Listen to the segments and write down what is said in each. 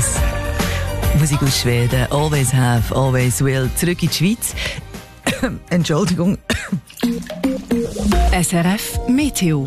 1. Musik aus Schweden. Always have, always will. Zurück in die Schweiz. Entschuldigung. SRF Meteo.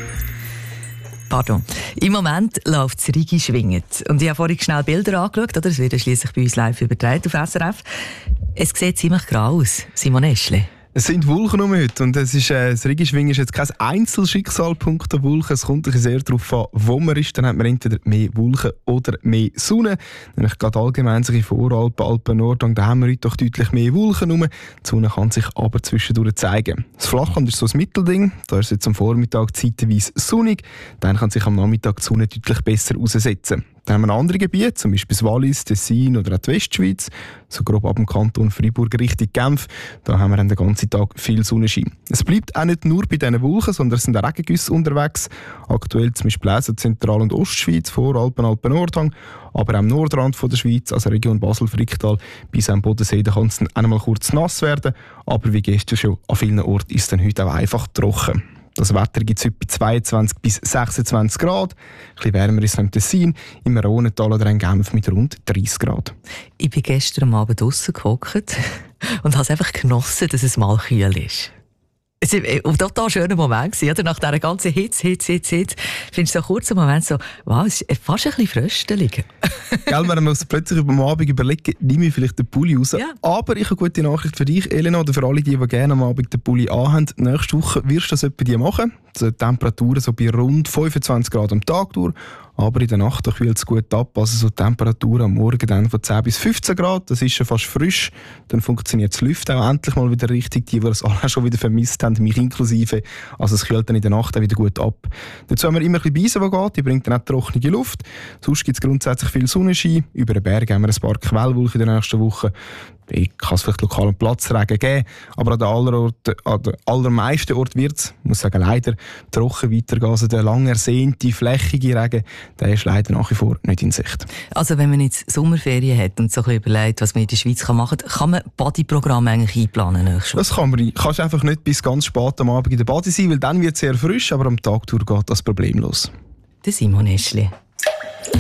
Pardon. Im Moment läuft es Rigi schwingend. Und ich habe vorhin schnell Bilder angeschaut, oder? Es wird schliesslich bei uns live übertragen auf SRF. Es sieht ziemlich grau aus, Simon Eschli. Es sind Wolken heute und das Rigi-Schwingen ist jetzt kein Einzelschicksalpunkt der Wolken. Es kommt sehr darauf an, wo man ist. Dann hat man entweder mehr Wolken oder mehr Sonne. Nämlich gerade allgemein sich in Voralpen, Alpen, Nordrhein, da haben wir heute doch deutlich mehr Wolken rum. Die Sonne kann sich aber zwischendurch zeigen. Das Flachland ist so ein Mittelding. Da ist es jetzt am Vormittag zeitweise sonnig. Dann kann sich am Nachmittag die Sonne deutlich besser aussetzen. Dann haben wir andere Gebiete, zum Beispiel das Wallis, Tessin oder auch die Westschweiz, so grob ab dem Kanton Freiburg Richtung Genf. Da haben wir den ganzen Tag viel Sonnenschein. Es bleibt auch nicht nur bei diesen Wolken, sondern es sind auch Regengüsse unterwegs. Aktuell zum Beispiel auch Zentral- und Ostschweiz, Voralpen, Alpen, Nordhang, aber auch am Nordrand von der Schweiz, also Region Basel-Fricktal, bis am Bodensee, da kann es dann einmal kurz nass werden. Aber wie gestern schon, an vielen Orten ist es dann heute auch einfach trocken. Das Wetter gibt es heute bei 22 bis 26 Grad. Ein bisschen wärmer ist es im Tessin, im Rhonental oder in Genf mit rund 30 Grad. Ich bin gestern am Abend draussen gehockt und habe es einfach genossen, dass es mal kühl ist. Es war ein total schöner Moment, oder? Nach dieser ganzen Hitze. Findest du so kurz einen Moment so, wow, es ist fast ein bisschen fröstelig. Gell, wenn man sich plötzlich über den Abend überlegen, nehme ich vielleicht den Pulli raus. Ja. Aber ich habe eine gute Nachricht für dich, Elena, oder für alle, die gerne am Abend den Pulli anhaben. Nächste Woche wirst du das etwa die machen. Die Temperaturen so bei rund 25 Grad am Tag durch. Aber in der Nacht kühlt es gut ab. Also so Temperaturen am Morgen dann von 10 bis 15 Grad. Das ist schon fast frisch. Dann funktioniert das Lüften auch endlich mal wieder richtig. Die das alle schon wieder vermisst haben, mich inklusive. Also es kühlt dann in der Nacht auch wieder gut ab. Dazu haben wir immer ein bisschen Beise, die geht. Die bringt dann auch trockene Luft. Sonst gibt es grundsätzlich viel Sonnenschein. Über den Berg haben wir ein paar Quellwolken in der nächsten Woche. Ich kann es vielleicht lokalen Platzregen geben, aber an den allermeisten Orten wird es, muss sagen, leider trocken weitergehen. Also der lang ersehnte, flächige Regen, der ist leider nach wie vor nicht in Sicht. Also wenn man jetzt Sommerferien hat und so ein bisschen überlegt, was man in der Schweiz machen kann man Bodyprogramme eigentlich einplanen? Das kann man. Kannst einfach nicht bis ganz spät am Abend in der Body sein, weil dann wird es sehr frisch, aber am Tag durch geht das problemlos. Der Simon Eschli.